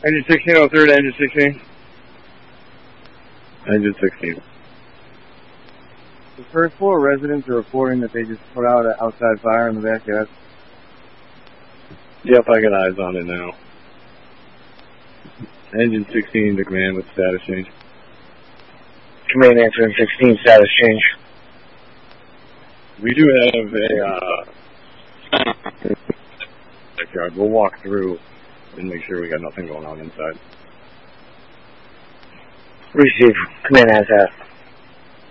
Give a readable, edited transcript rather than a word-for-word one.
Engine 1603 to engine 16. Engine 16. The first floor residents are reporting that they just put out an outside fire in the backyard. Yep, I got eyes on it now. Engine 16 to command with status change. Command answering 16, status change. We do have a backyard. We'll walk through and make sure we got nothing going on inside. Receive. Command has that.